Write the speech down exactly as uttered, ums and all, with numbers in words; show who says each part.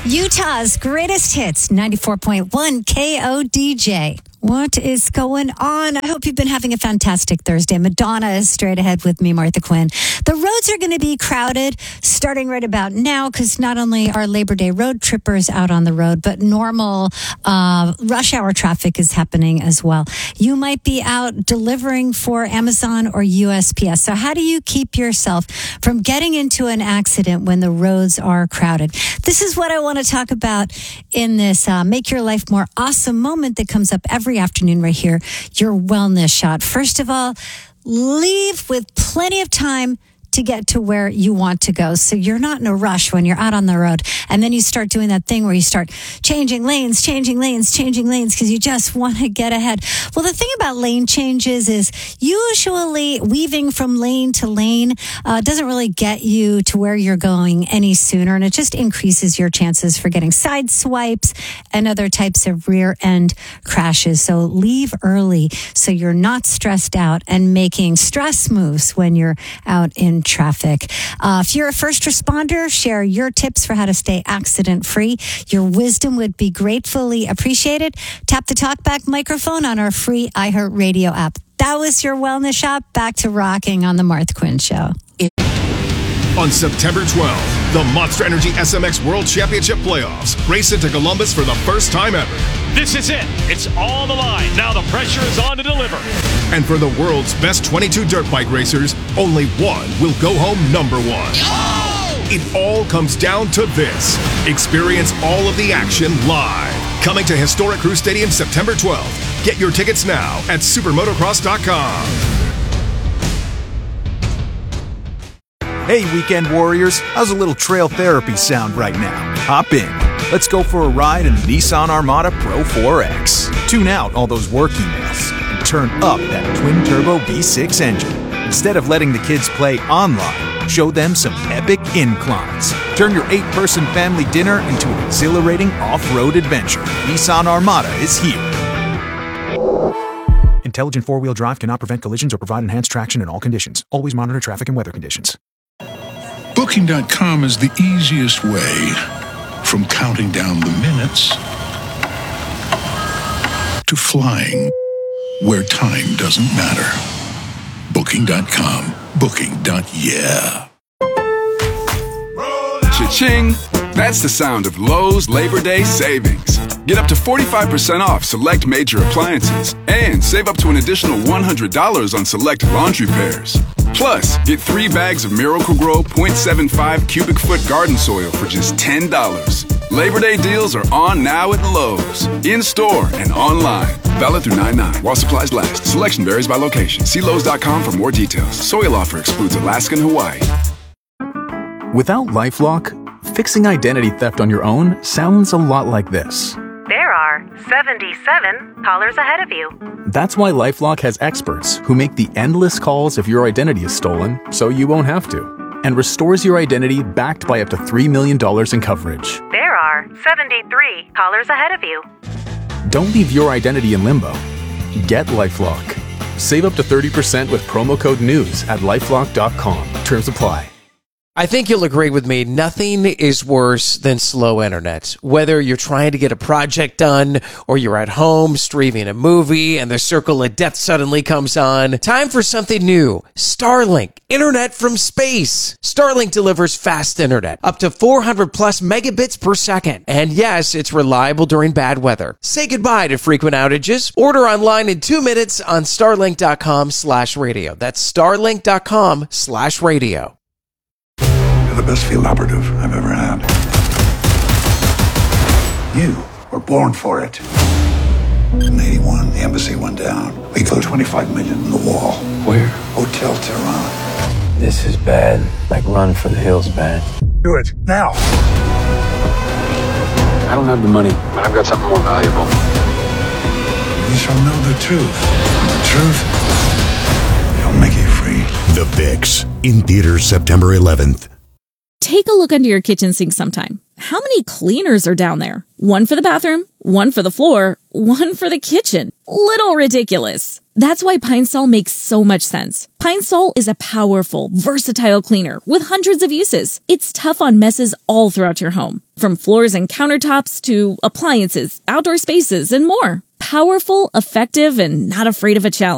Speaker 1: Utah's greatest hits, ninety-four point one K O D J. What is going on? I hope you've been having a fantastic Thursday. Madonna is straight ahead with me, Martha Quinn. The roads are going to be crowded starting right about now because not only are Labor Day road trippers out on the road, but normal uh, rush hour traffic is happening as well. You might be out delivering for Amazon or U S P S. So how do you keep yourself from getting into an accident when the roads are crowded? This is what I want to talk about in this uh, Make Your Life More Awesome moment that comes up every afternoon right here, your wellness shot. First of all, leave with plenty of time to get to where you want to go. So you're not in a rush when you're out on the road. And then you start doing that thing where you start changing lanes, changing lanes, changing lanes because you just want to get ahead. Well, the thing about lane changes is usually weaving from lane to lane uh, doesn't really get you to where you're going any sooner. And it just increases your chances for getting side swipes and other types of rear end crashes. So leave early so you're not stressed out and making stress moves when you're out in traffic. Uh, if you're a first responder, share your tips for how to stay accident free. Your wisdom would be gratefully appreciated. Tap the talkback microphone on our free iHeartRadio app. That was your wellness shop. Back to rocking on the Martha Quinn Show.
Speaker 2: On September twelfth, the Monster Energy S M X World Championship Playoffs race into Columbus for the first time ever.
Speaker 3: This is it. It's on the line. Now the pressure is on to deliver.
Speaker 2: And for the world's best twenty-two dirt bike racers, only one will go home number one. Oh! It all comes down to this. Experience all of the action live. Coming to historic Crew Stadium September twelfth. Get your tickets now at supermotocross dot com.
Speaker 4: Hey, weekend warriors, how's a little trail therapy sound right now? Hop in. Let's go for a ride in the Nissan Armada Pro four X. Tune out all those work emails and turn up that twin-turbo V six engine. Instead of letting the kids play online, show them some epic inclines. Turn your eight-person family dinner into an exhilarating off-road adventure. Nissan Armada is here. Intelligent four-wheel drive cannot prevent collisions or provide enhanced traction in all conditions. Always monitor traffic and weather conditions.
Speaker 5: Booking dot com is the easiest way from counting down the minutes to flying where time doesn't matter. Booking dot com. Booking. Yeah.
Speaker 6: Cha-ching! That's the sound of Lowe's Labor Day savings. Get up to forty-five percent off select major appliances and save up to an additional one hundred dollars on select laundry pairs. Plus, get three bags of Miracle-Gro point seven five cubic foot garden soil for just ten dollars. Labor Day deals are on now at Lowe's. In-store and online. Valid through nine nine while supplies last. Selection varies by location. See Lowe's dot com for more details. Soil offer excludes Alaska and Hawaii.
Speaker 7: Without LifeLock, fixing identity theft on your own sounds a lot like this.
Speaker 8: There are seventy-seven callers ahead of you.
Speaker 7: That's why LifeLock has experts who make the endless calls if your identity is stolen, so you won't have to, and restores your identity backed by up to three million dollars in coverage.
Speaker 8: There are seventy-three callers ahead of you.
Speaker 7: Don't leave your identity in limbo. Get LifeLock. Save up to thirty percent with promo code NEWS at lifelock dot com. Terms apply.
Speaker 9: I think you'll agree with me, nothing is worse than slow internet. Whether you're trying to get a project done or you're at home streaming a movie and the circle of death suddenly comes on, time for something new. Starlink, internet from space. Starlink delivers fast internet, up to four hundred plus megabits per second. And yes, it's reliable during bad weather. Say goodbye to frequent outages. Order online in two minutes on starlink dot com slash radio. That's starlink dot com slash radio.
Speaker 10: The best field operative I've ever had. You were born for it. In eighty-one, the embassy went down. We threw twenty-five million in the wall.
Speaker 11: Where?
Speaker 10: Hotel Tehran.
Speaker 11: This is bad. Like Run for the Hills bad.
Speaker 10: Do it, now.
Speaker 11: I don't have the money, but I've got something more valuable.
Speaker 10: You shall know the truth. The truth will make you free.
Speaker 12: The Fix, in theaters September eleventh.
Speaker 13: Take a look under your kitchen sink sometime. How many cleaners are down there? One for the bathroom, One for the floor, one for the kitchen. Little ridiculous. That's why Pine Sol makes so much sense. Pine Sol is a powerful, versatile cleaner with hundreds of uses. It's tough on messes all throughout your home, from floors and countertops to appliances, outdoor spaces, and more. Powerful, effective, and not afraid of a challenge.